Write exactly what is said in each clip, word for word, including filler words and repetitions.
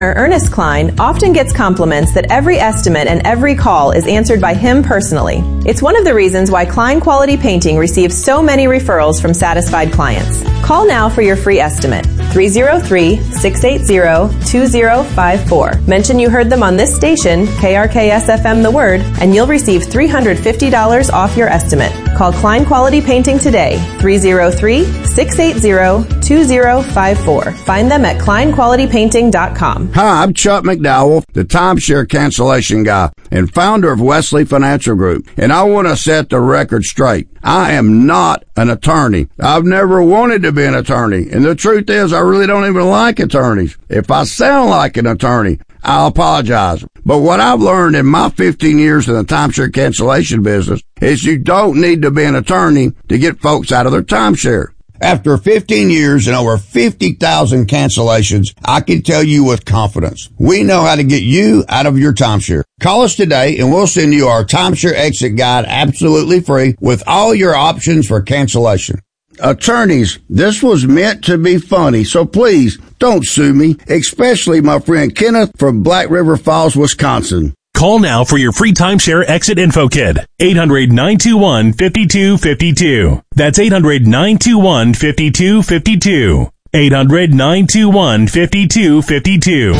Ernest Klein often gets compliments that every estimate and every call is answered by him personally. It's one of the reasons why Klein Quality Painting receives so many referrals from satisfied clients. Call now for your free estimate. three oh three, six eight zero, two oh five four. Mention you heard them on this station, K R K S F M The Word, and you'll receive three hundred fifty dollars off your estimate. Call Klein Quality Painting today, three oh three, six eight zero, two oh five four. Find them at klein quality painting dot com. Hi, I'm Chuck McDowell, the timeshare cancellation guy and founder of Wesley Financial Group, and I want to set the record straight. I am not an attorney. I've never wanted to be an attorney, and the truth is I really don't even like attorneys. If I sound like an attorney, I'll apologize. But what I've learned in my fifteen years in the timeshare cancellation business is you don't need to be an attorney to get folks out of their timeshare. After fifteen years and over fifty thousand cancellations, I can tell you with confidence, we know how to get you out of your timeshare. Call us today and we'll send you our timeshare exit guide absolutely free with all your options for cancellation. Attorneys, this was meant to be funny, so please don't sue me, especially my friend Kenneth from Black River Falls, Wisconsin. Call now for your free timeshare exit info kit. eight hundred, nine two one, five two five two. That's eight hundred, nine two one, five two five two. eight hundred, nine two one, five two five two.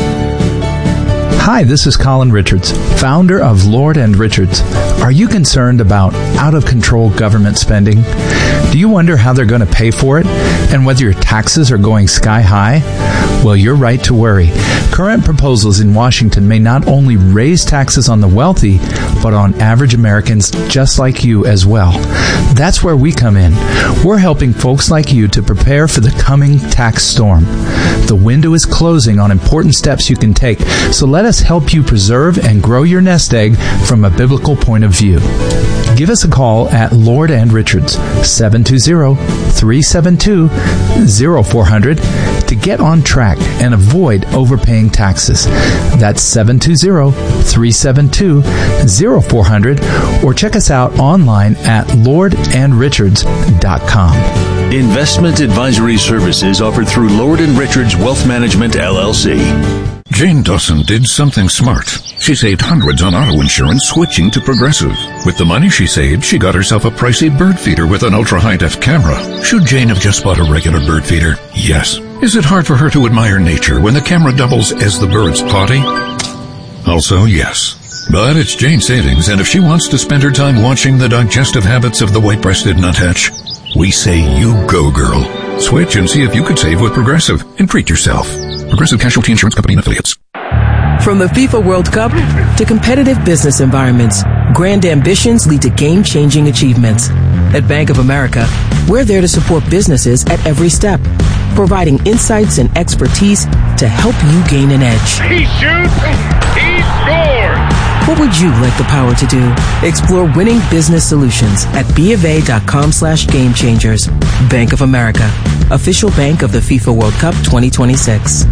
Hi, this is Colin Richards, founder of Lord and Richards. Are you concerned about out-of-control government spending? Do you wonder how they're going to pay for it and whether your taxes are going sky high? Well, you're right to worry. Current proposals in Washington may not only raise taxes on the wealthy, but on average Americans just like you as well. That's where we come in. We're helping folks like you to prepare for the coming tax storm. The window is closing on important steps you can take, so let us help you preserve and grow your nest egg from a biblical point of view. Give us a call at Lord and Richards, seven two zero, three seven two, zero four zero zero to get on track and avoid overpaying taxes. That's seven two zero, three seven two, zero four zero zero or check us out online at lord and richards dot com. Investment advisory services offered through Lord and Richards Wealth Management, L L C. Jane Dawson did something smart. She saved hundreds on auto insurance switching to Progressive. With the money she saved, she got herself a pricey bird feeder with an ultra-high-def camera. Should Jane have just bought a regular bird feeder? Yes. Is it hard for her to admire nature when the camera doubles as the bird's potty? Also, yes. But it's Jane's savings, and if she wants to spend her time watching the digestive habits of the white-breasted nuthatch, we say you go, girl. Switch and see if you could save with Progressive and treat yourself. Progressive Casualty Insurance Company and Affiliates. From the FIFA World Cup to competitive business environments, grand ambitions lead to game-changing achievements. At Bank of America, we're there to support businesses at every step, providing insights and expertise to help you gain an edge. He shoots, he scores! What would you like the power to do? Explore winning business solutions at BofA.com slash game changers. Bank of America, official bank of the FIFA World Cup twenty twenty-six.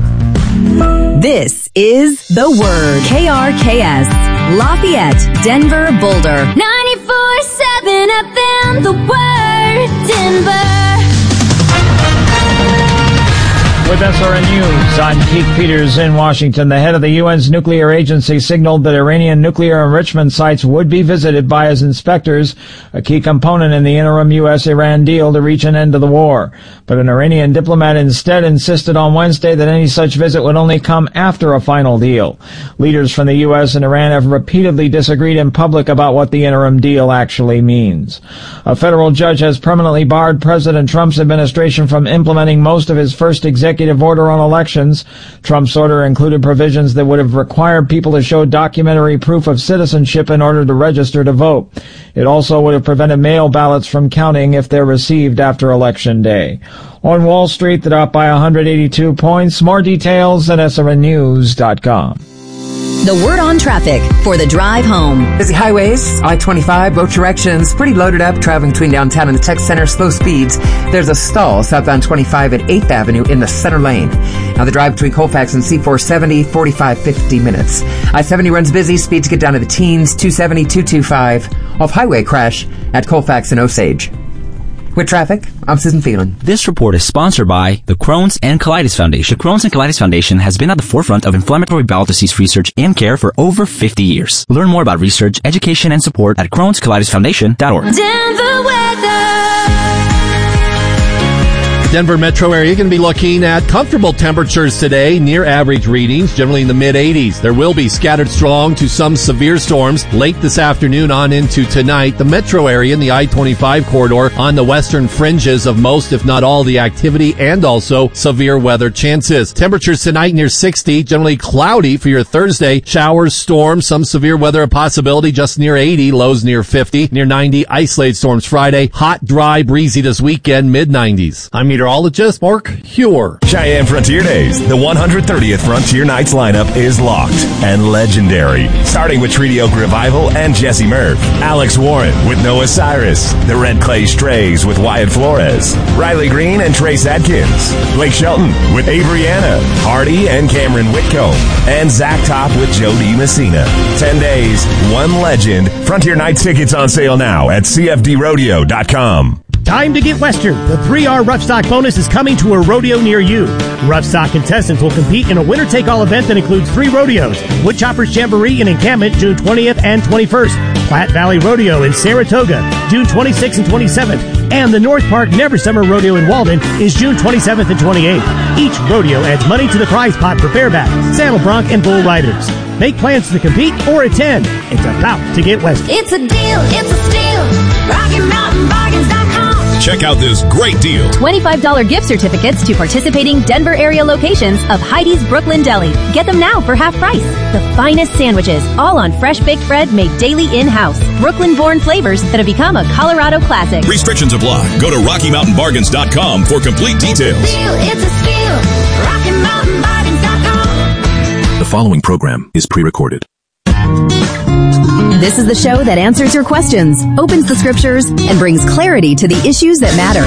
This is The Word. K R K S, Lafayette, Denver, Boulder. ninety-four seven F M, The Word, Denver. With S R N News, I'm Keith Peters in Washington. The head of the U N's nuclear agency signaled that Iranian nuclear enrichment sites would be visited by his inspectors, a key component in the interim U S Iran deal to reach an end to the war. But an Iranian diplomat instead insisted on Wednesday that any such visit would only come after a final deal. Leaders from the U S and Iran have repeatedly disagreed in public about what the interim deal actually means. A federal judge has permanently barred President Trump's administration from implementing most of his first executive order on elections. Trump's order included provisions that would have required people to show documentary proof of citizenship in order to register to vote. It also would have prevented mail ballots from counting if they're received after Election Day. On Wall Street, they're up by one hundred eighty-two points. More details at S R N news dot com. The word on traffic for the drive home. Busy highways, I twenty-five, both directions, pretty loaded up, traveling between downtown and the tech center, slow speeds. There's a stall southbound twenty-five at eighth Avenue in the center lane. Now the drive between Colfax and C four seventy, forty-five, fifty minutes. I seventy runs busy, speeds get down to the teens, two seventy, two twenty-five. Off highway crash at Colfax and Osage. With traffic, I'm Susan Phelan. This report is sponsored by the Crohn's and Colitis Foundation. The Crohn's and Colitis Foundation has been at the forefront of inflammatory bowel disease research and care for over fifty years. Learn more about research, education, and support at crohns colitis foundation dot org. Denver weather. Denver metro area, you're going to be looking at comfortable temperatures today, near average readings, generally in the mid eighties. There will be scattered strong to some severe storms late this afternoon on into tonight. The metro area in the I twenty-five corridor on the western fringes of most, if not all, the activity and also severe weather chances. Temperatures tonight near sixty, generally cloudy for your Thursday. Showers, storms, some severe weather a possibility just near eighty, lows near fifty, near ninety, isolated storms Friday. Hot, dry, breezy this weekend, mid nineties. I'm meteorologist Mark Huer. Cheyenne Frontier Days. The one hundred thirtieth Frontier Nights lineup is locked and legendary. Starting with Treaty Oak Revival and Jesse Murph. Alex Warren with Noah Cyrus. The Red Clay Strays with Wyatt Flores. Riley Green and Trace Adkins. Blake Shelton with Averyana. Hardy and Cameron Whitcomb. And Zach Top with Jody Messina. Ten days, one legend. Frontier Nights tickets on sale now at c f d rodeo dot com. Time to get Western. The three R Rough Stock bonus is coming to a rodeo near you. Rough Stock contestants will compete in a winner-take-all event that includes three rodeos. Woodchoppers Jamboree in Encampment, June twentieth and twenty-first. Platte Valley Rodeo in Saratoga, June twenty-sixth and twenty-seventh. And the North Park Never Summer Rodeo in Walden is June twenty-seventh and twenty-eighth. Each rodeo adds money to the prize pot for bareback, saddle bronc, and bull riders. Make plans to compete or attend. It's about to get Western. It's a deal, it's a steal. Rocky Mountain Bargains dot com. Check out this great deal. twenty-five dollars gift certificates to participating Denver area locations of Heidi's Brooklyn Deli. Get them now for half price. The finest sandwiches, all on fresh baked bread made daily in-house. Brooklyn-born flavors that have become a Colorado classic. Restrictions apply. Go to Rocky Mountain Bargains dot com for complete details. It's a steal, it's a steal. Rocky Mountain Bargains dot com. The following program is pre-recorded. This is the show that answers your questions, opens the scriptures, and brings clarity to the issues that matter.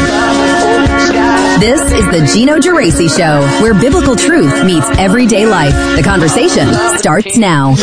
This is the Gino Geraci Show, where biblical truth meets everyday life. The conversation starts now.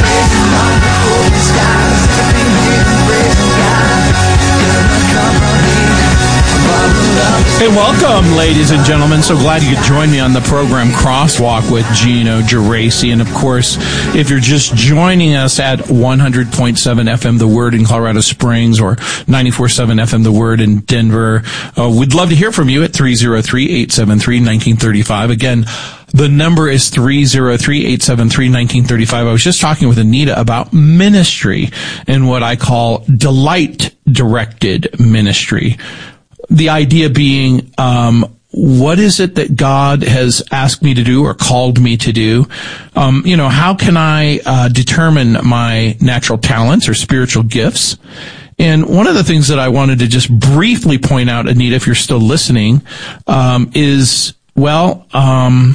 Hey, welcome, ladies and gentlemen. So glad you could join me on the program Crosswalk with Gino Geraci. And, of course, if you're just joining us at one hundred point seven F M The Word in Colorado Springs or ninety-four point seven F M The Word in Denver, uh, we'd love to hear from you at three oh three, eight seven three, one nine three five. Again, the number is three oh three, eight seven three, one nine three five. I was just talking with Anita about ministry and what I call delight-directed ministry. The idea being, um, what is it that God has asked me to do or called me to do? Um, you know, how can I uh, determine my natural talents or spiritual gifts? And one of the things that I wanted to just briefly point out, Anita, if you're still listening, um, is, well, um,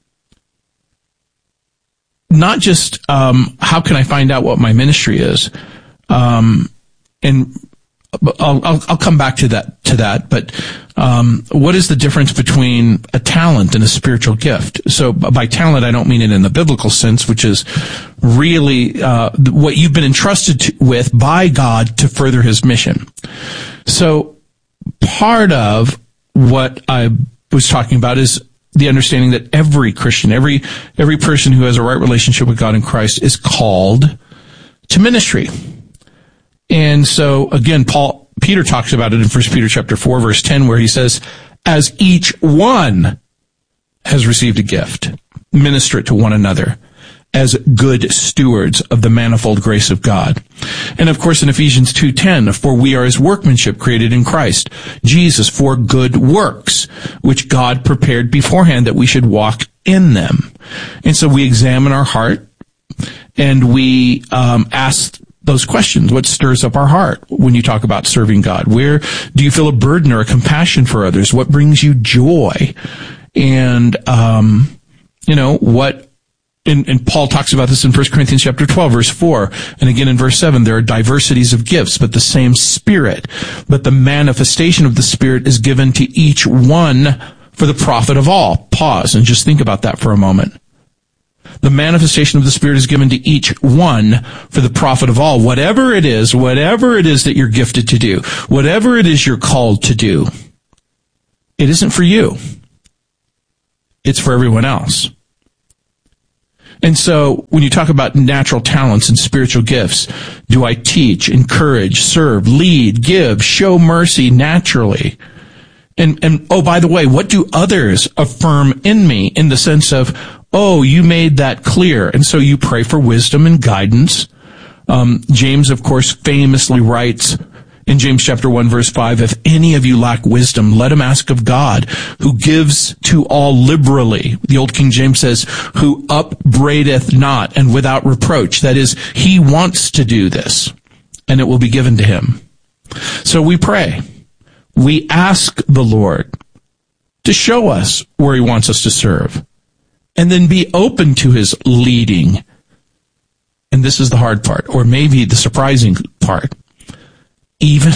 not just um, how can I find out what my ministry is, um, and I'll, I'll, I'll come back to that, to that, but, um, what is the difference between a talent and a spiritual gift? So by talent, I don't mean it in the biblical sense, which is really, uh, what you've been entrusted to, with by God to further his mission. So part of what I was talking about is the understanding that every Christian, every, every person who has a right relationship with God in Christ is called to ministry. And so, again, Paul, Peter talks about it in First Peter chapter four, verse ten, where he says, as each one has received a gift, minister it to one another as good stewards of the manifold grace of God. And of course, in Ephesians two ten, for we are his workmanship created in Christ Jesus for good works, which God prepared beforehand that we should walk in them. And so we examine our heart and we um, ask those questions. What stirs up our heart when you talk about serving God? Where do you feel a burden or a compassion for others? What brings you joy? And, um, you know, what, and, and Paul talks about this in First Corinthians chapter twelve, verse four. And again in verse seven, there are diversities of gifts, but the same Spirit. But the manifestation of the Spirit is given to each one for the profit of all. Pause and just think about that for a moment. The manifestation of the Spirit is given to each one for the profit of all. Whatever it is, whatever it is that you're gifted to do, whatever it is you're called to do, it isn't for you. It's for everyone else. And so when you talk about natural talents and spiritual gifts, do I teach, encourage, serve, lead, give, show mercy naturally? And, and, oh, by the way, what do others affirm in me in the sense of, oh, you made that clear. And so you pray for wisdom and guidance. Um, James, of course, famously writes in James chapter one, verse five, if any of you lack wisdom, let him ask of God, who gives to all liberally. The old King James says, who upbraideth not and without reproach. That is, he wants to do this, and it will be given to him. So we pray. We ask the Lord to show us where he wants us to serve, and then be open to his leading. And this is the hard part, or maybe the surprising part. Even,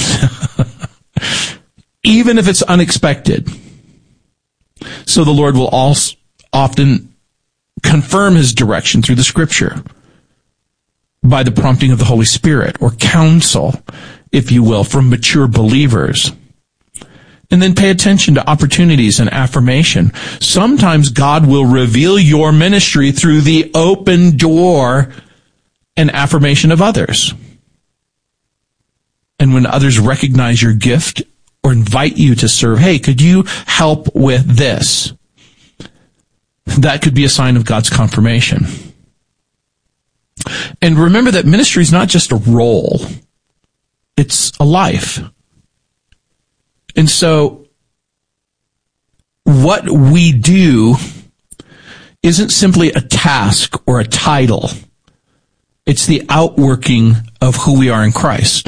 even if it's unexpected. So the Lord will also often confirm his direction through the scripture by the prompting of the Holy Spirit, or counsel, if you will, from mature believers. And then pay attention to opportunities and affirmation. Sometimes God will reveal your ministry through the open door and affirmation of others. And when others recognize your gift or invite you to serve, hey, could you help with this? That could be a sign of God's confirmation. And remember that ministry is not just a role. It's a life. And so what we do isn't simply a task or a title. It's the outworking of who we are in Christ.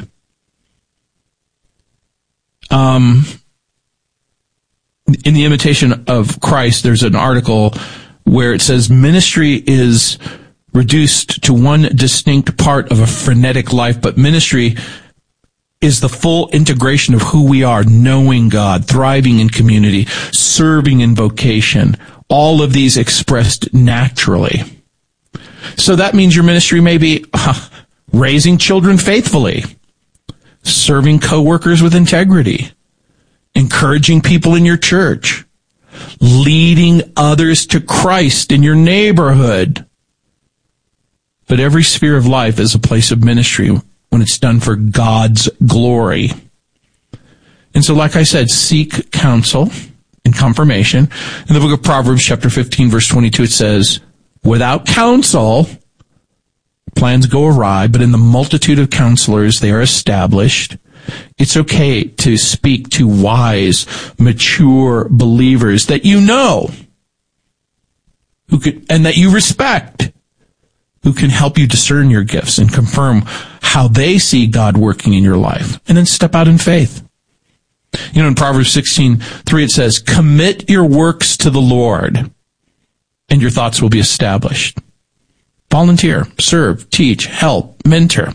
Um, in the Imitation of Christ, there's an article where it says ministry is reduced to one distinct part of a frenetic life, but ministry is the full integration of who we are, knowing God, thriving in community, serving in vocation, all of these expressed naturally. So that means your ministry may be uh, raising children faithfully, serving coworkers with integrity, encouraging people in your church, leading others to Christ in your neighborhood. But every sphere of life is a place of ministry when it's done for God's glory. And so, like I said, seek counsel and confirmation. In the book of Proverbs, chapter fifteen, verse twenty-two, it says, without counsel, plans go awry, but in the multitude of counselors, they are established. It's okay to speak to wise, mature believers that you know, who could, and that you respect, who can help you discern your gifts and confirm how they see God working in your life, and then step out in faith. You know, in Proverbs sixteen three, it says, commit your works to the Lord, and your thoughts will be established. Volunteer, serve, teach, help, mentor.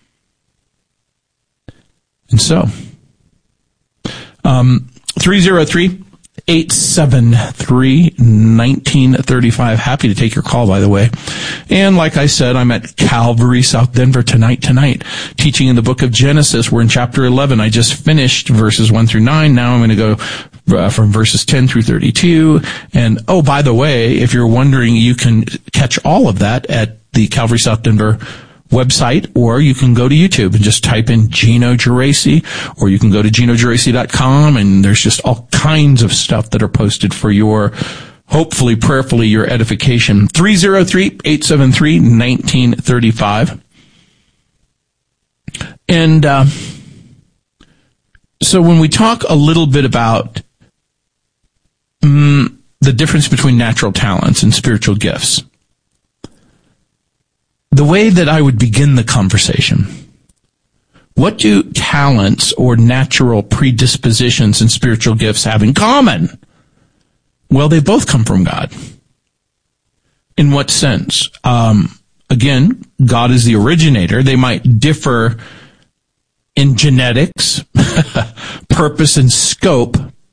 And so, um, three oh three, eight seven three, one nine three five. Happy to take your call, by the way. And like I said, I'm at Calvary, South Denver tonight, tonight, teaching in the book of Genesis. We're in chapter eleven. I just finished verses one through nine. Now I'm going to go uh, from verses ten through thirty-two. And, oh, by the way, if you're wondering, you can catch all of that at the Calvary South Denver website, or you can go to YouTube and just type in Gino Geraci, or you can go to gino geraci dot com, and there's just all kinds of stuff that are posted for your, hopefully, prayerfully, your edification. three oh three, eight seven three, one nine three five. And uh, so when we talk a little bit about um, the difference between natural talents and spiritual gifts, the way that I would begin the conversation, what do talents or natural predispositions and spiritual gifts have in common? Well, they both come from God. In what sense? Um, again, God is the originator. They might differ in genetics, purpose, and scope.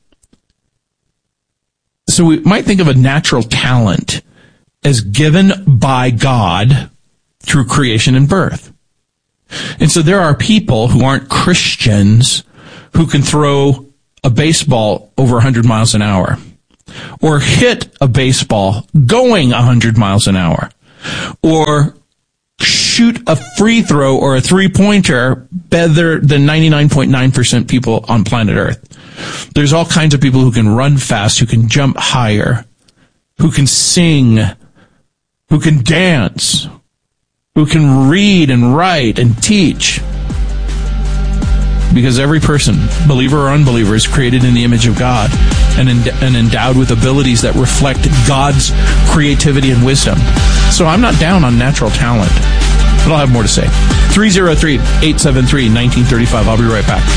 So we might think of a natural talent as given by God through creation and birth. And so there are people who aren't Christians who can throw a baseball over one hundred miles an hour, or hit a baseball going one hundred miles an hour, or shoot a free throw or a three-pointer better than ninety-nine point nine percent people on planet Earth. There's all kinds of people who can run fast, who can jump higher, who can sing, who can dance, who can read and write and teach. Because every person, believer or unbeliever, is created in the image of God and, end- and endowed with abilities that reflect God's creativity and wisdom. So I'm not down on natural talent, but I'll have more to say. three oh three, eight seven three, one nine three five. I'll be right back.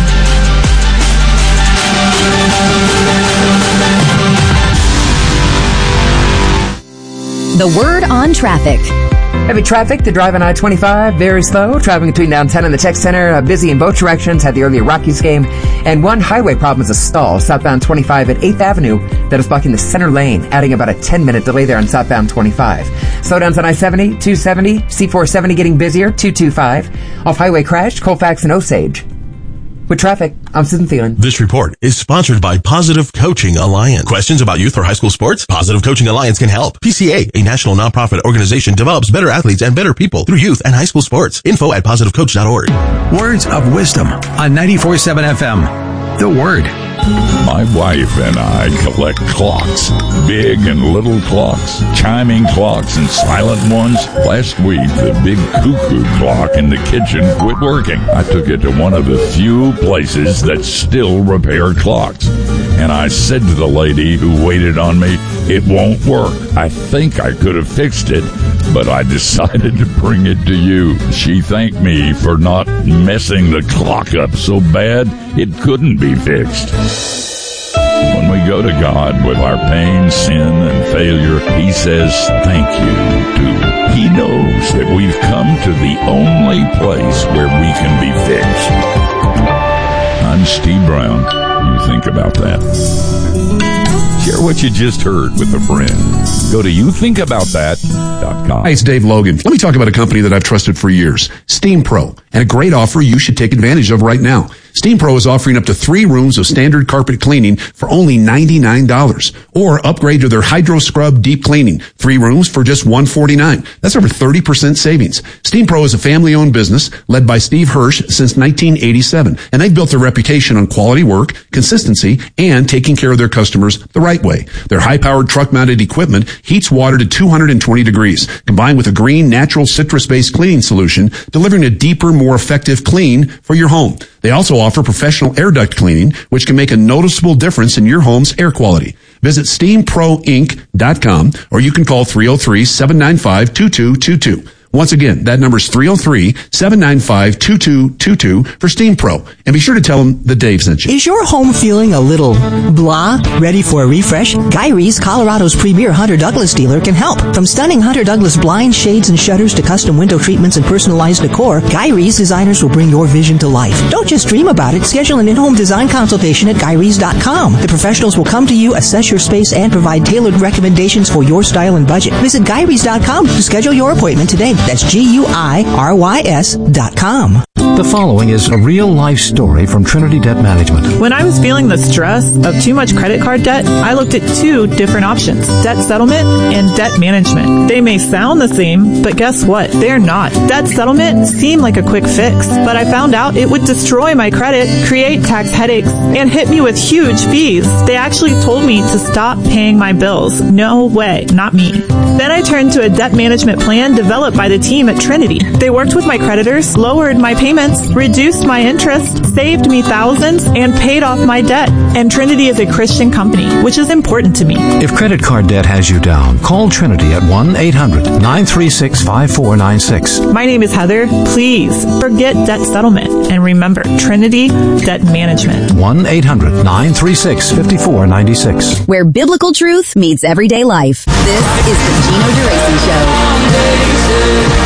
The word on traffic. Heavy traffic to drive on I twenty-five, very slow. Traveling between downtown and the tech center, uh, busy in both directions. Had the earlier Rockies game. And one highway problem is a stall southbound twenty-five at eighth Avenue that is blocking the center lane, adding about a ten-minute delay there on southbound twenty-five. Slowdowns on I seventy, two seventy, C four seventy getting busier, two twenty-five. Off-highway crash, Colfax and Osage. With traffic, I'm Susan Thielen. This report is sponsored by Positive Coaching Alliance. Questions about youth or high school sports? Positive Coaching Alliance can help. P C A, a national nonprofit organization, develops better athletes and better people through youth and high school sports. Info at positive coach dot org. Words of wisdom on ninety-four point seven F M. The Word. My wife and I collect clocks, big and little clocks, chiming clocks and silent ones. Last week, the big cuckoo clock in the kitchen quit working. I took it to one of the few places that still repair clocks. And I said to the lady who waited on me, "It won't work. I think I could have fixed it, but I decided to bring it to you." She thanked me for not messing the clock up so bad it couldn't be fixed. When we go to God with our pain, sin, and failure, He says thank you too. He knows that we've come to the only place where we can be fixed. I'm Steve Brown. You think about that. Share what you just heard with a friend. Go to you think about that dot com. Hi, it's Dave Logan. Let me talk about a company that I've trusted for years, Steam Pro, and a great offer you should take advantage of right now. Steam Pro is offering up to three rooms of standard carpet cleaning for only ninety-nine dollars. Or upgrade to their Hydro Scrub Deep Cleaning. Three rooms for just one hundred forty-nine dollars. That's over thirty percent savings. Steam Pro is a family-owned business led by Steve Hirsch since nineteen eighty-seven. And they've built their reputation on quality work, consistency, and taking care of their customers the right way. Their high-powered truck-mounted equipment heats water to two hundred twenty degrees, combined with a green, natural, citrus-based cleaning solution, delivering a deeper, more effective clean for your home. They also offer professional air duct cleaning, which can make a noticeable difference in your home's air quality. Visit steam pro inc dot com, or you can call three oh three, seven nine five, two two two two. Once again, that number is three oh three, seven nine five, two two two two for Steam Pro. And be sure to tell them that Dave sent you. Is your home feeling a little blah, ready for a refresh? Guy Reese, Colorado's premier Hunter Douglas dealer, can help. From stunning Hunter Douglas blinds, shades, and shutters to custom window treatments and personalized decor, Guy Reese designers will bring your vision to life. Don't just dream about it. Schedule an in-home design consultation at guy reese dot com. The professionals will come to you, assess your space, and provide tailored recommendations for your style and budget. Visit guy reese dot com to schedule your appointment today. That's G U I R Y S dot com. The following is a real-life story from Trinity Debt Management. When I was feeling the stress of too much credit card debt, I looked at two different options, debt settlement and debt management. They may sound the same, but guess what? They're not. Debt settlement seemed like a quick fix, but I found out it would destroy my credit, create tax headaches, and hit me with huge fees. They actually told me to stop paying my bills. No way, not me. Then I turned to a debt management plan developed by the team at Trinity. They worked with my creditors, lowered my payments, reduced my interest, saved me thousands, and paid off my debt. And Trinity is a Christian company, which is important to me. If credit card debt has you down, call Trinity at one eight hundred, nine three six, five four nine six. My name is Heather. Please forget debt settlement and remember Trinity Debt Management. one eight hundred, nine three six, five four nine six. Where biblical truth meets everyday life. This is the Gino DeRacy Show.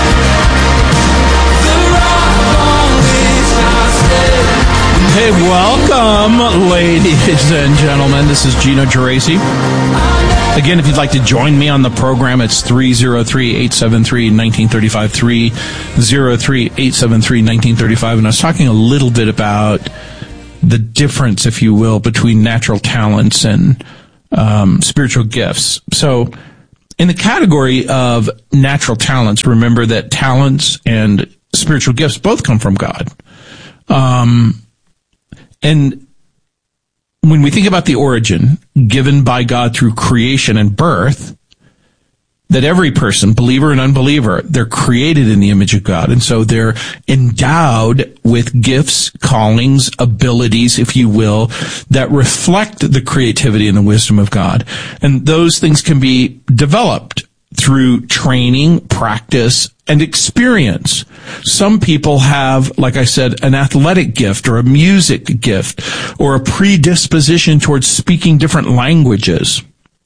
Hey, welcome, ladies and gentlemen. This is Gino Geraci. Again, if you'd like to join me on the program, it's three oh three, eight seven three, one nine three five, three oh three, eight seven three, one nine three five. And I was talking a little bit about the difference, if you will, between natural talents and um, spiritual gifts. So in the category of natural talents, remember that talents and spiritual gifts both come from God. Um, and when we think about the origin given by God through creation and birth, that every person, believer and unbeliever, they're created in the image of God. And so they're endowed with gifts, callings, abilities, if you will, that reflect the creativity and the wisdom of God. And those things can be developed through training, practice, and experience. Some people have, like I said, an athletic gift or a music gift or a predisposition towards speaking different languages.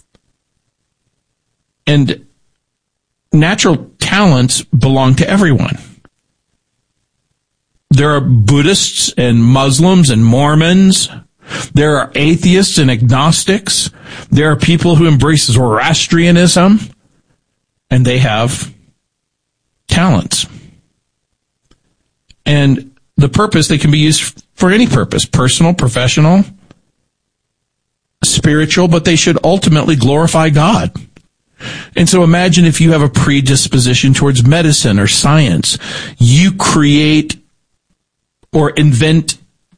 And natural talents belong to everyone. There are Buddhists and Muslims and Mormons. There are atheists and agnostics. There are people who embrace Zoroastrianism, and they have talents. And the purpose, they can be used for any purpose, personal, professional, spiritual, but they should ultimately glorify God. And so imagine if you have a predisposition towards medicine or science, you create or invent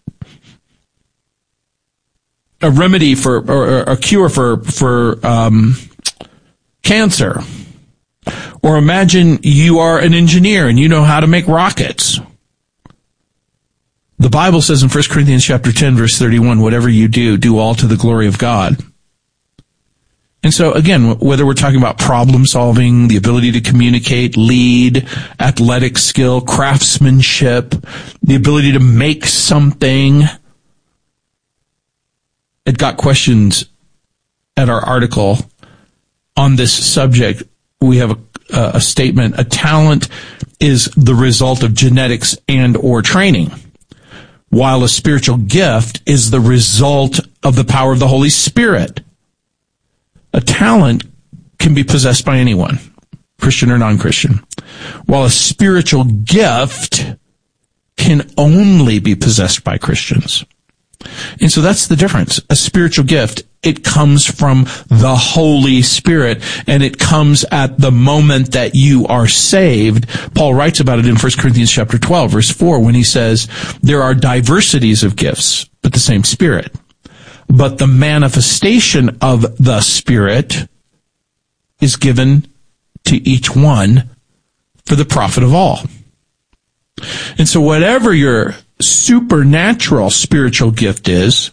a remedy for, or a cure for, for, um, cancer. Or imagine you are an engineer and you know how to make rockets. The Bible says in First Corinthians chapter ten, verse thirty-one, whatever you do, do all to the glory of God. And so, again, whether we're talking about problem solving, the ability to communicate, lead, athletic skill, craftsmanship, the ability to make something. It got questions at our article on this subject. We have a, a statement, a talent is the result of genetics and or training, while a spiritual gift is the result of the power of the Holy Spirit. A talent can be possessed by anyone, Christian or non-Christian, while a spiritual gift can only be possessed by Christians. And so that's the difference. A spiritual gift, it comes from the Holy Spirit, and it comes at the moment that you are saved. Paul writes about it in First Corinthians chapter twelve, verse four, when he says, there are diversities of gifts, but the same Spirit. But the manifestation of the Spirit is given to each one for the profit of all. And so whatever your supernatural spiritual gift is,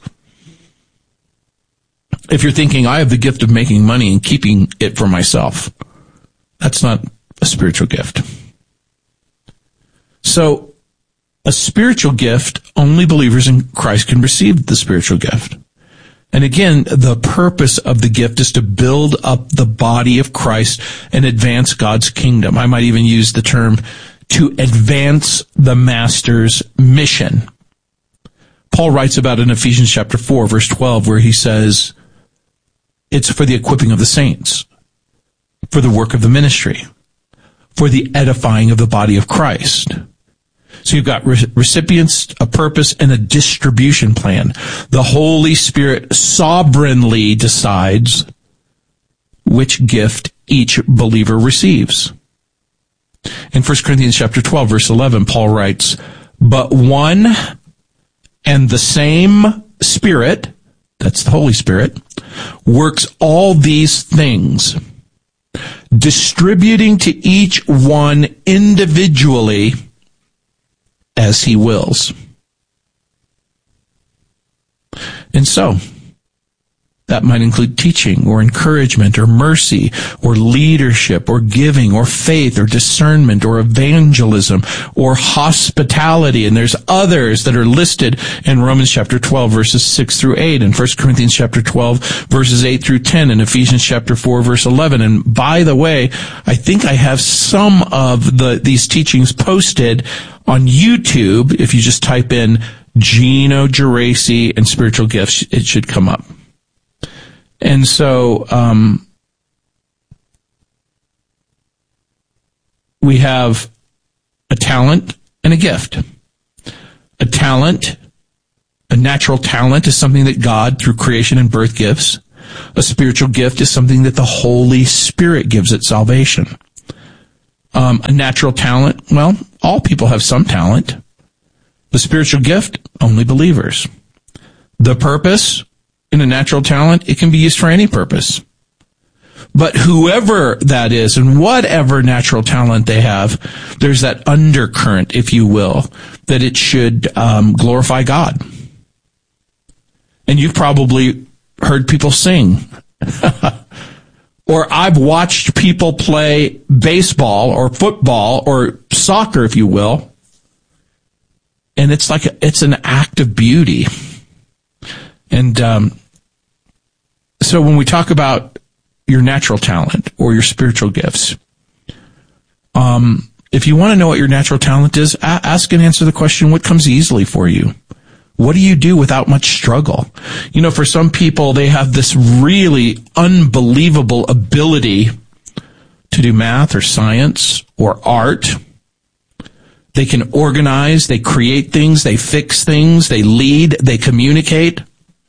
if you're thinking, I have the gift of making money and keeping it for myself, that's not a spiritual gift. So a spiritual gift, only believers in Christ can receive the spiritual gift. And again, the purpose of the gift is to build up the body of Christ and advance God's kingdom. I might even use the term to advance the master's mission. Paul writes about it in Ephesians chapter four, verse twelve, where he says, it's for the equipping of the saints, for the work of the ministry, for the edifying of the body of Christ. So you've got re- recipients, a purpose, and a distribution plan. The Holy Spirit sovereignly decides which gift each believer receives. In First Corinthians chapter twelve, verse eleven, Paul writes, but one and the same Spirit, that's the Holy Spirit, works all these things, distributing to each one individually as he wills. And so, that might include teaching or encouragement or mercy or leadership or giving or faith or discernment or evangelism or hospitality. And there's others that are listed in Romans chapter twelve, verses six through eight, and First Corinthians chapter twelve, verses eight through ten, and Ephesians chapter four, verse eleven. And by the way, I think I have some of the these teachings posted on YouTube. If you just type in Gino Geraci and spiritual gifts, it should come up. And so, um, we have a talent and a gift. A talent, a natural talent is something that God, through creation and birth, gives. A spiritual gift is something that the Holy Spirit gives at salvation. Um, a natural talent, well, all people have some talent. The spiritual gift, only believers. The purpose in a natural talent, it can be used for any purpose. But whoever that is and whatever natural talent they have, there's that undercurrent, if you will, that it should um, glorify God. And you've probably heard people sing. Or I've watched people play baseball or football or soccer, if you will. And it's like, a, it's an act of beauty. And um, so when we talk about your natural talent or your spiritual gifts, um, if you want to know what your natural talent is, a- ask and answer the question, what comes easily for you? What do you do without much struggle? You know, for some people, they have this really unbelievable ability to do math or science or art. They can organize, they create things, they fix things, they lead, they communicate.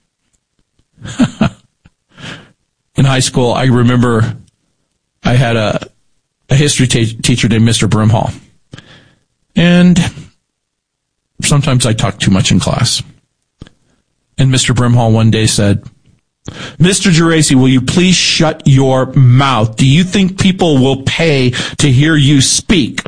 In high school, I remember I had a, a history t- teacher named Mister Brimhall. And sometimes I talk too much in class. And Mister Brimhall one day said, Mister Geraci, will you please shut your mouth? Do you think people will pay to hear you speak?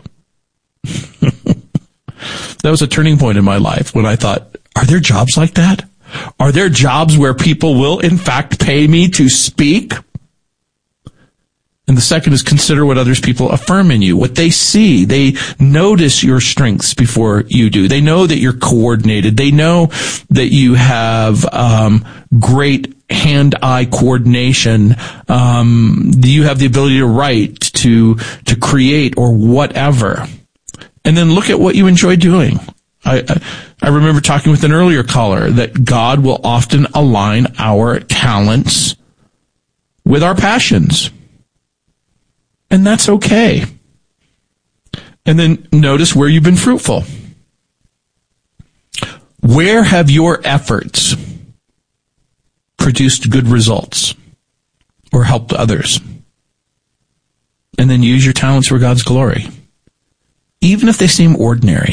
That was a turning point in my life when I thought, are there jobs like that? Are there jobs where people will, in fact, pay me to speak? And the second is consider what others people affirm in you, what they see. They notice your strengths before you do. They know that you're coordinated. They know that you have um, great hand-eye coordination. Um, you have the ability to write, to to create, or whatever. And then look at what you enjoy doing. I, I, I remember talking with an earlier caller that God will often align our talents with our passions. And that's okay. And then notice where you've been fruitful. Where have your efforts produced good results or helped others? And then use your talents for God's glory, even if they seem ordinary,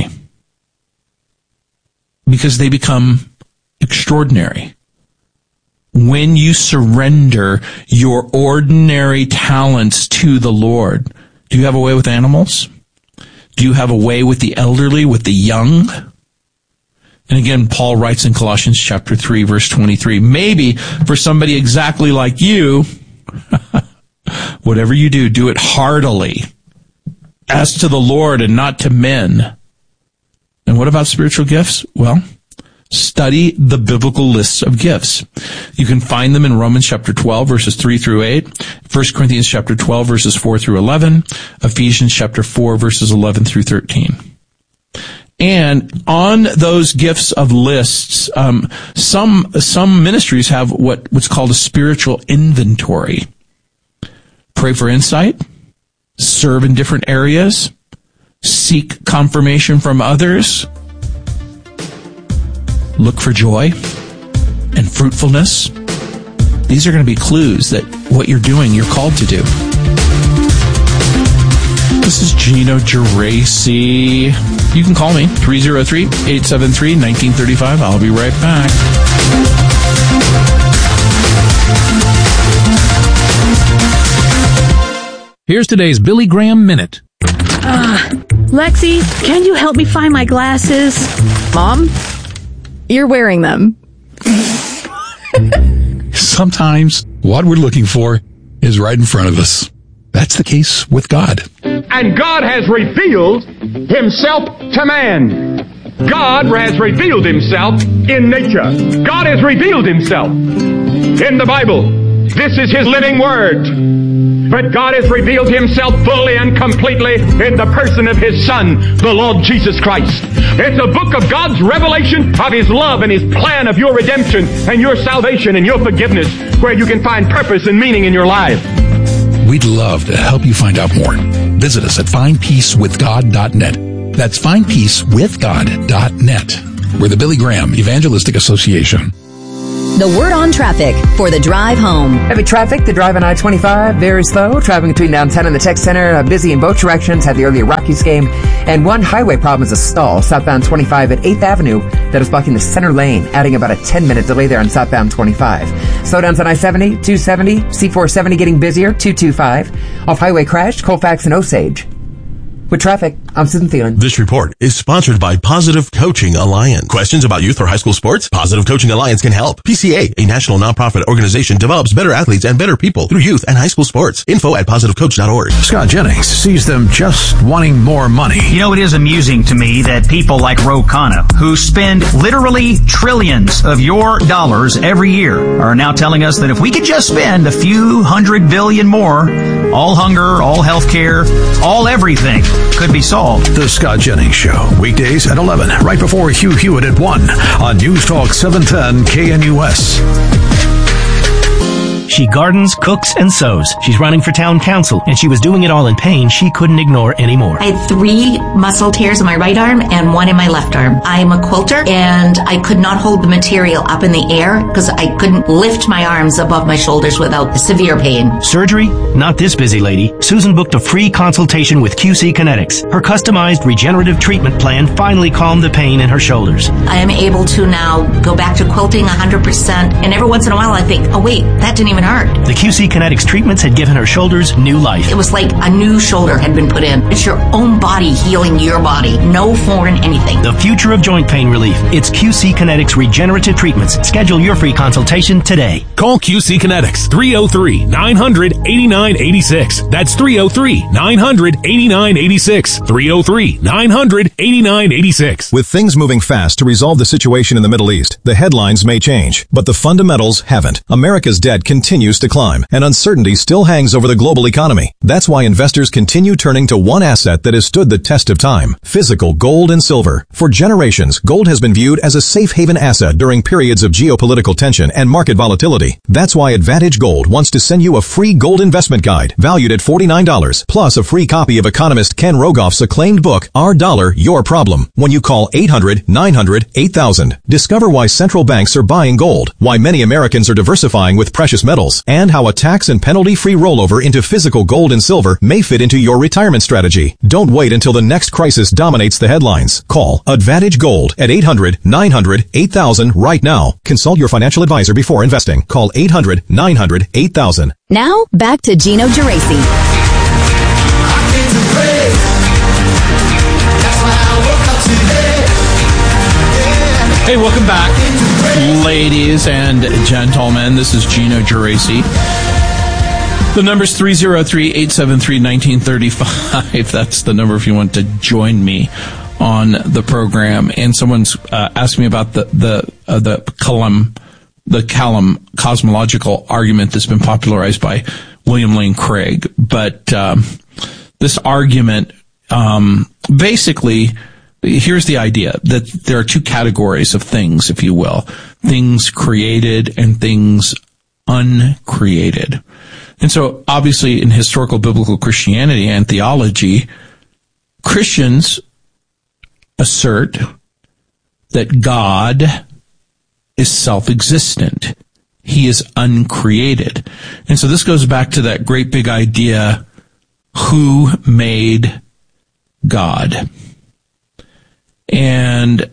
because they become extraordinary when you surrender your ordinary talents to the Lord. Do you have a way with animals? Do you have a way with the elderly, with the young? And again, Paul writes in Colossians chapter three, verse twenty-three, maybe for somebody exactly like you, whatever you do, do it heartily, as to the Lord and not to men. And what about spiritual gifts? Well, study the biblical lists of gifts. You can find them in Romans chapter twelve, verses three through eight, First Corinthians chapter twelve, verses four through eleven, Ephesians chapter four, verses eleven through thirteen. And on those gifts of lists, um, some some ministries have what, what's called a spiritual inventory. Pray for insight, serve in different areas, seek confirmation from others, look for joy and fruitfulness. These are going to be clues that what you're doing, you're called to do. This is Gino Geraci. You can call me, three oh three, eight seven three, one nine three five. I'll be right back. Here's today's Billy Graham Minute. Uh, Lexi, can you help me find my glasses? Mom, you're wearing them. Sometimes what we're looking for is right in front of us. That's the case with God. And God has revealed himself to man. God has revealed himself in nature. God has revealed himself in the Bible. This is his living word. But God has revealed himself fully and completely in the person of his Son, the Lord Jesus Christ. It's a book of God's revelation of his love and his plan of your redemption and your salvation and your forgiveness, where you can find purpose and meaning in your life. We'd love to help you find out more. Visit us at find peace with god dot net. That's find peace with god dot net. We're the Billy Graham Evangelistic Association. The word on traffic for the drive home. Heavy traffic, the drive on I twenty-five, very slow. Traveling between downtown and the tech center, uh, busy in both directions, had the earlier Rockies game. And one highway problem is a stall, southbound twenty-five at eighth Avenue, that is blocking the center lane, adding about a ten minute delay there on southbound twenty-five. Slowdowns on I seventy, two seventy, C four seventy getting busier, two twenty-five. Off-highway crash, Colfax and Osage. With traffic, I'm Susan Thielen. This report is sponsored by Positive Coaching Alliance. Questions about youth or high school sports? Positive Coaching Alliance can help. P C A, a national nonprofit organization, develops better athletes and better people through youth and high school sports. Info at positive coach dot org. Scott Jennings sees them just wanting more money. You know, it is amusing to me that people like Ro Khanna, who spend literally trillions of your dollars every year, are now telling us that if we could just spend a few hundred billion more, all hunger, all health care, all everything could be solved. The Scott Jennings Show, weekdays at eleven, right before Hugh Hewitt at one on News Talk seven ten K N U S. She gardens, cooks, and sews. She's running for town council, and she was doing it all in pain she couldn't ignore anymore. I had three muscle tears in my right arm and one in my left arm. I'm a quilter, and I could not hold the material up in the air because I couldn't lift my arms above my shoulders without severe pain. Surgery? Not this busy lady. Susan booked a free consultation with Q C Kinetics. Her customized regenerative treatment plan finally calmed the pain in her shoulders. I am able to now go back to quilting one hundred percent, and every once in a while I think, oh wait, that didn't even hurt. The Q C Kinetics treatments had given her shoulders new life. It was like a new shoulder had been put in. It's your own body healing your body. No foreign anything. The future of joint pain relief. It's Q C Kinetics regenerative treatments. Schedule your free consultation today. Call Q C Kinetics three oh three, nine hundred, eighty-nine eighty-six. That's three oh three, nine hundred, eighty-nine eighty-six. three oh three, nine hundred, eighty-nine eighty-six. With things moving fast to resolve the situation in the Middle East, the headlines may change, but the fundamentals haven't. America's debt continues to climb, and uncertainty still hangs over the global economy. That's why investors continue turning to one asset that has stood the test of time: physical gold and silver. For generations, gold has been viewed as a safe haven asset during periods of geopolitical tension and market volatility. That's why Advantage Gold wants to send you a free gold investment guide valued at forty-nine dollars, plus a free copy of economist Ken Rogoff's acclaimed book, Our Dollar, Your Problem, when you call eight hundred, nine hundred, eight thousand. Discover why central banks are buying gold, why many Americans are diversifying with precious metals, and how a tax and penalty-free rollover into physical gold and silver may fit into your retirement strategy. Don't wait until the next crisis dominates the headlines. Call Advantage Gold at eight hundred, nine hundred, eight thousand right now. Consult your financial advisor before investing. Call eight hundred, nine hundred, eight thousand. Now, back to Gino Geraci. Hey, welcome back, ladies and gentlemen. This is Gino Geraci. The number's three oh three, eight seven three, one nine three five. That's the number if you want to join me on the program. And someone's uh, asked me about the the uh, the Callum the Callum cosmological argument that's been popularized by William Lane Craig. But um, this argument um, basically. Here's the idea that there are two categories of things, if you will. Things created and things uncreated. And so obviously in historical biblical Christianity and theology, Christians assert that God is self-existent. He is uncreated. And so this goes back to that great big idea, who made God? And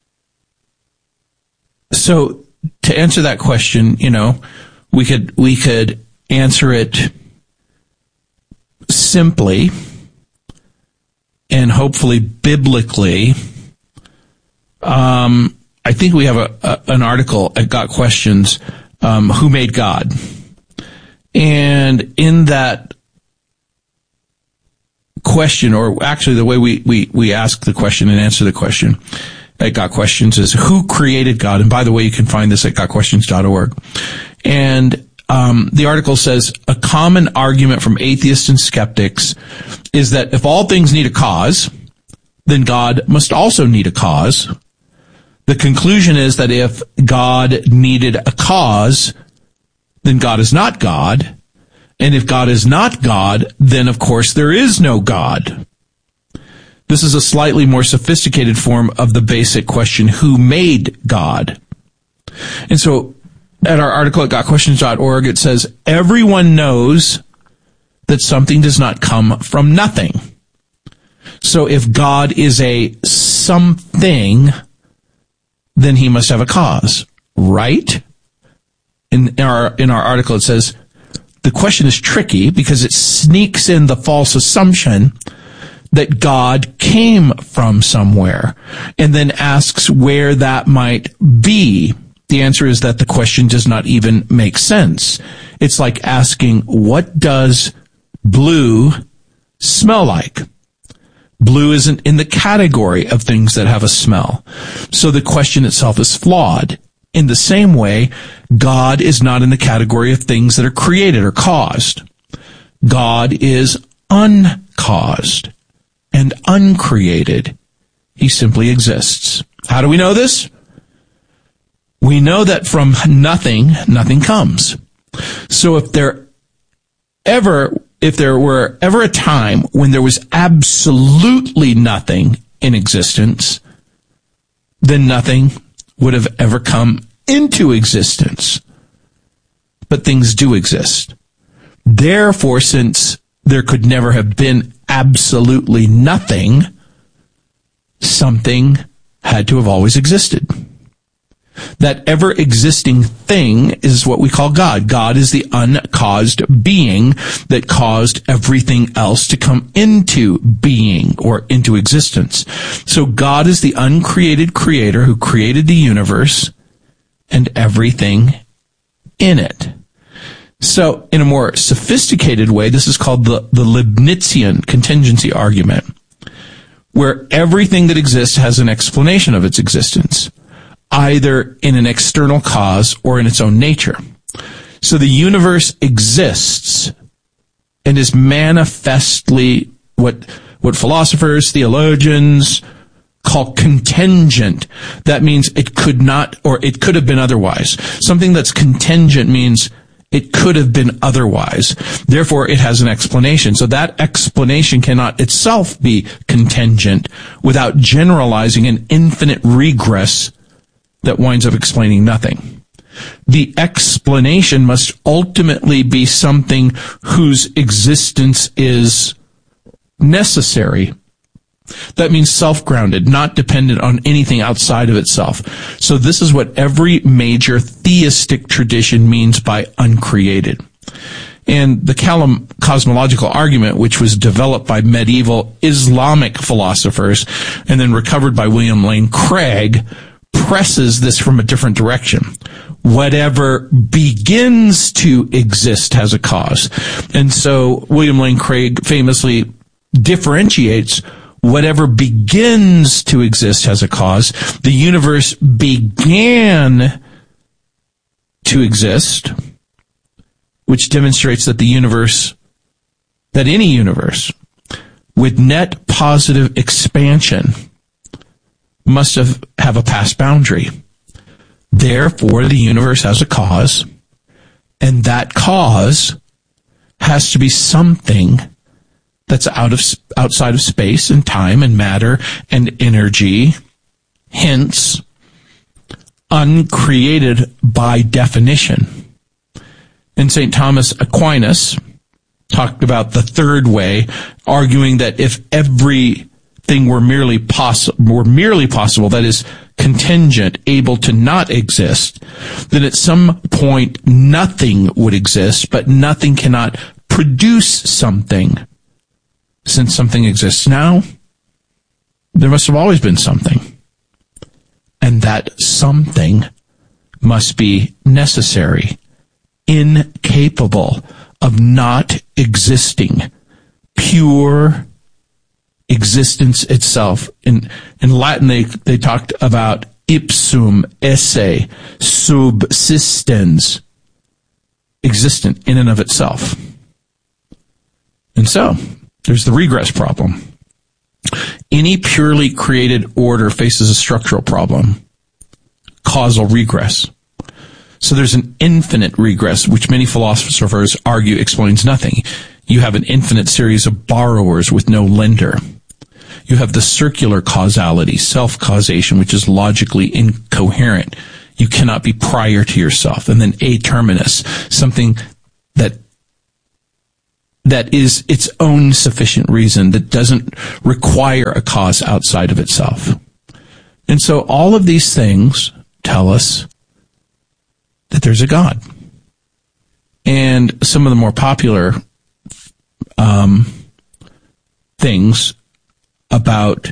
so to answer that question, you know, we could, we could answer it simply and hopefully biblically. Um, I think we have a, a an article at Got Questions, um, who made God? And in that question, or actually the way we, we, we ask the question and answer the question at Got Questions is, who created God? And by the way, you can find this at got questions dot org. And um, the article says, a common argument from atheists and skeptics is that if all things need a cause, then God must also need a cause. The conclusion is that if God needed a cause, then God is not God. And if God is not God, then of course there is no God. This is a slightly more sophisticated form of the basic question, who made God? And so at our article at got questions dot org, it says, everyone knows that something does not come from nothing. So if God is a something, then he must have a cause, right? In our, in our article, it says, the question is tricky because it sneaks in the false assumption that God came from somewhere, and then asks where that might be. The answer is that the question does not even make sense. It's like asking, what does blue smell like? Blue isn't in the category of things that have a smell. So the question itself is flawed. In the same way, God is not in the category of things that are created or caused. God is uncaused and uncreated. He simply exists. How do we know this? We know that from nothing, nothing comes. So if there ever, if there were ever a time when there was absolutely nothing in existence, then nothing would have ever come into existence. But things do exist. Therefore, since there could never have been absolutely nothing, something had to have always existed. That ever-existing thing is what we call God. God is the uncaused being that caused everything else to come into being or into existence. So God is the uncreated creator who created the universe and everything in it. So in a more sophisticated way, this is called the, the Leibnizian contingency argument, where everything that exists has an explanation of its existence, either in an external cause or in its own nature. So the universe exists and is manifestly what, what philosophers, theologians call contingent. That means it could not, or it could have been otherwise. Something that's contingent means it could have been otherwise. Therefore, it has an explanation. So that explanation cannot itself be contingent without generalizing an infinite regress that winds up explaining nothing. The explanation must ultimately be something whose existence is necessary. That means self-grounded, not dependent on anything outside of itself. So this is what every major theistic tradition means by uncreated. And the Kalam cosmological argument, which was developed by medieval Islamic philosophers and then recovered by William Lane Craig, presses this from a different direction. Whatever begins to exist has a cause. And so William Lane Craig famously differentiates whatever begins to exist has a cause. The universe began to exist, which demonstrates that the universe, that any universe with net positive expansion must have, have a past boundary. Therefore, the universe has a cause, and that cause has to be something that's out of outside of space and time and matter and energy, hence uncreated by definition. And Saint Thomas Aquinas talked about the third way, arguing that if everything were merely possible, were merely possible, that is contingent, able to not exist, then at some point nothing would exist, but nothing cannot produce something. Since something exists now, there must have always been something. And that something must be necessary, incapable of not existing, pure existence itself. In, in Latin, they, they talked about ipsum esse subsistens, existent in and of itself. And so, there's the regress problem. Any purely created order faces a structural problem, causal regress. So there's an infinite regress, which many philosophers argue explains nothing. You have an infinite series of borrowers with no lender. You have the circular causality, self-causation, which is logically incoherent. You cannot be prior to yourself. And then a terminus, something that that is its own sufficient reason, that doesn't require a cause outside of itself. And so all of these things tell us that there's a God. And some of the more popular um, things about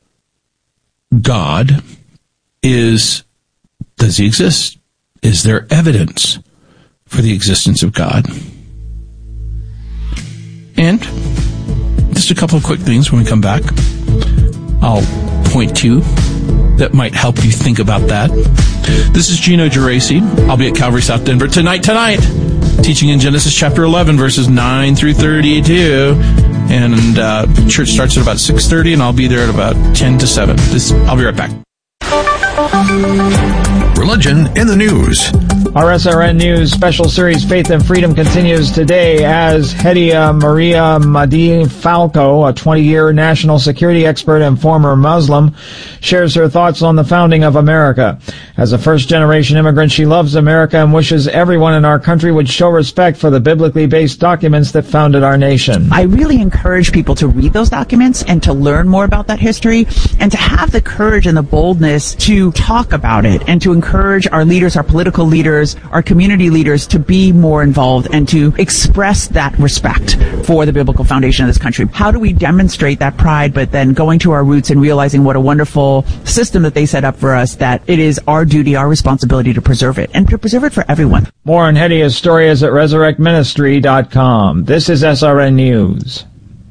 God is, does he exist? Is there evidence for the existence of God? And just a couple of quick things when we come back I'll point to that might help you think about that. This is Gino Geraci. I'll be at Calvary South Denver tonight, tonight, teaching in Genesis chapter eleven, verses nine through thirty-two. And uh, church starts at about six thirty, and I'll be there at about ten to seven. This, I'll be right back. Religion in the news. Our S R N News special series Faith and Freedom continues today as Hedia Maria Madi Falco, a twenty-year national security expert and former Muslim, shares her thoughts on the founding of America. As a first-generation immigrant, she loves America and wishes everyone in our country would show respect for the biblically based documents that founded our nation. I really encourage people to read those documents and to learn more about that history and to have the courage and the boldness to talk about it and to encourage our leaders, our political leaders, our community leaders to be more involved and to express that respect for the biblical foundation of this country. How do we demonstrate that pride, but then going to our roots and realizing what a wonderful system that they set up for us, that it is our duty, our responsibility to preserve it and to preserve it for everyone. More on Hedia's story is at resurrect ministry dot com. This is S R N News.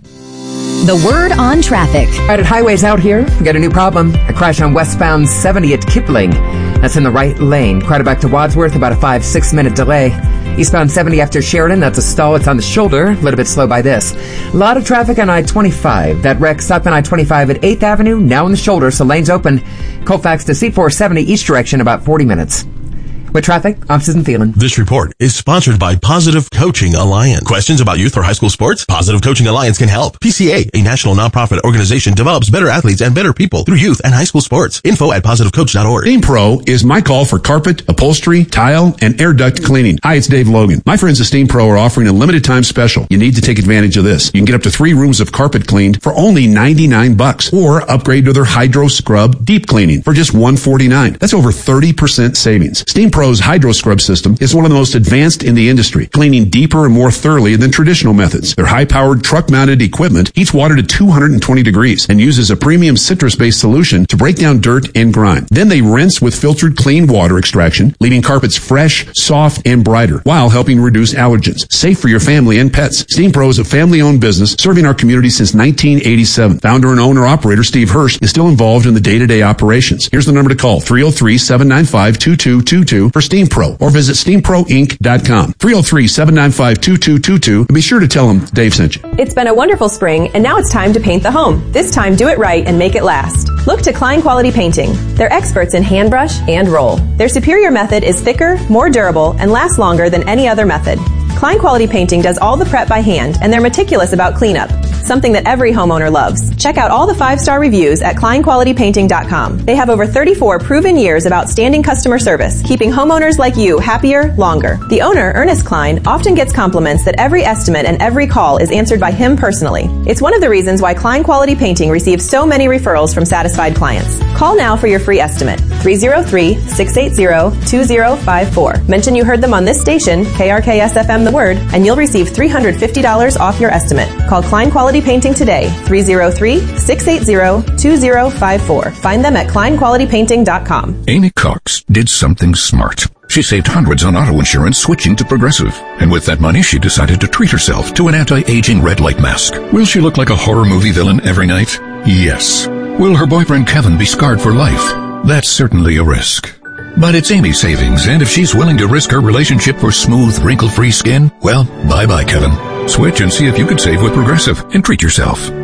The word on traffic. Right at highways out here, we got a new problem. A crash on westbound seventy at Kipling. That's in the right lane. Crowded back to Wadsworth, about a five, six minute delay. Eastbound seventy after Sheridan, that's a stall. It's on the shoulder. A little bit slow by this. A lot of traffic on I twenty-five. That wreck stopped on I twenty-five at eighth Avenue, now in the shoulder, so lane's open. Colfax to C four seventy each direction, about forty minutes. With traffic, I'm Susan Thielen. This report is sponsored by Positive Coaching Alliance. Questions about youth or high school sports? Positive Coaching Alliance can help. P C A, a national nonprofit organization, develops better athletes and better people through youth and high school sports. Info at positive coach dot org. Steam Pro is my call for carpet, upholstery, tile, and air duct cleaning. Hi, it's Dave Logan. My friends at Steam Pro are offering a limited time special. You need to take advantage of this. You can get up to three rooms of carpet cleaned for only ninety-nine bucks, or upgrade to their Hydro Scrub deep cleaning for just one forty-nine. That's over thirty percent savings. Steam Pro's Hydro Scrub system is one of the most advanced in the industry, cleaning deeper and more thoroughly than traditional methods. Their high-powered truck-mounted equipment heats water to two hundred twenty degrees and uses a premium citrus-based solution to break down dirt and grime. Then they rinse with filtered clean water extraction, leaving carpets fresh, soft, and brighter, while helping reduce allergens. Safe for your family and pets. Steam Pro is a family-owned business serving our community since nineteen eighty-seven. Founder and owner-operator Steve Hurst is still involved in the day-to-day operations. Here's the number to call, three oh three, seven nine five, two two two two for Steam Pro, or visit steam pro inc dot com. three oh three, seven nine five, two two two two, and be sure to tell them Dave sent you. It's been a wonderful spring, and now it's time to paint the home. This time, do it right and make it last. Look to Klein Quality Painting. They're experts in hand brush and roll. Their superior method is thicker, more durable, and lasts longer than any other method. Klein Quality Painting does all the prep by hand, and they're meticulous about cleanup, something that every homeowner loves. Check out all the five-star reviews at klein quality painting dot com. They have over thirty-four proven years of outstanding customer service, keeping homeowners like you happier longer. The owner, Ernest Klein, often gets compliments that every estimate and every call is answered by him personally. It's one of the reasons why Klein Quality Painting receives so many referrals from satisfied clients. Call now for your free estimate, three oh three, six eight zero, two oh five four. Mention you heard them on this station, K R K S F M The Word, and you'll receive three hundred fifty dollars off your estimate. Call Klein Quality Painting today, three oh three, six eight zero, two oh five four. Find them at klein quality painting dot com. Amy Cox did something smart. She saved hundreds on auto insurance switching to Progressive. And with that money, she decided to treat herself to an anti-aging red light mask. Will she look like a horror movie villain every night? Yes. Will her boyfriend Kevin be scarred for life? That's certainly a risk. But it's Amy's savings, and if she's willing to risk her relationship for smooth, wrinkle-free skin, well, bye-bye, Kevin. Switch and see if you could save with Progressive and treat yourself.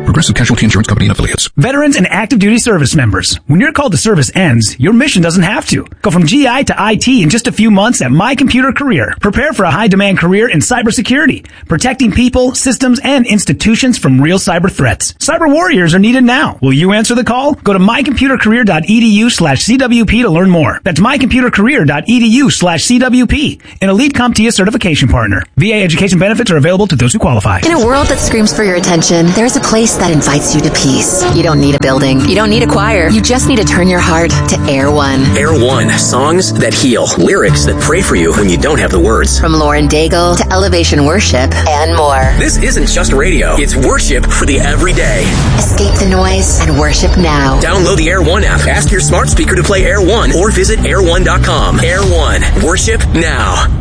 Progressive Casualty Insurance Company and Affiliates. Veterans and active duty service members, when your call to service ends, your mission doesn't have to. Go from G I to I T in just a few months at My Computer Career. Prepare for a high-demand career in cybersecurity, protecting people, systems, and institutions from real cyber threats. Cyber warriors are needed now. Will you answer the call? Go to mycomputercareer.edu slash CWP to learn more. That's mycomputercareer.edu slash CWP, an elite CompTIA certification partner. V A education benefits are available to those who qualify. In a world that screams for your attention, there's a place that invites you to peace. You don't need a building. You don't need a choir. You just need to turn your heart to Air One. Air One, songs that heal, lyrics that pray for you when you don't have the words. From Lauren Daigle to Elevation Worship and more. This isn't just radio. It's worship for the everyday. Escape the noise and worship now. Download the Air One app. Ask your smart speaker to play Air One or visit air one dot com. Air One, worship now.